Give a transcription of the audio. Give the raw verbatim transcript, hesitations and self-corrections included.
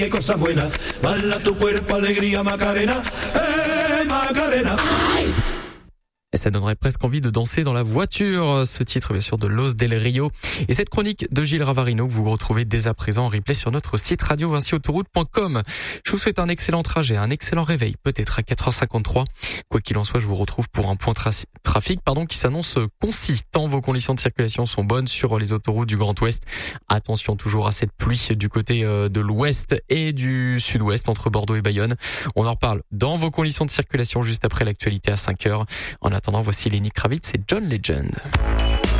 qué cosa buena. Bala tu cuerpo, alegría, Macarena. Eh, Macarena. Et ça donnerait presque envie de danser dans la voiture. Ce titre, bien sûr, de Los del Rio. Et cette chronique de Gilles Ravarino que vous retrouvez dès à présent en replay sur notre site radio vinci autoroute point com. Je vous souhaite un excellent trajet, un excellent réveil, peut-être à quatre heures cinquante-trois. Quoi qu'il en soit, je vous retrouve pour un point tra- trafic, pardon, qui s'annonce concis. Tant vos conditions de circulation sont bonnes sur les autoroutes du Grand Ouest. Attention toujours à cette pluie du côté de l'ouest et du sud-ouest entre Bordeaux et Bayonne. On en reparle dans vos conditions de circulation juste après l'actualité à cinq heures. En attendant, voici Lenny Kravitz et John Legend.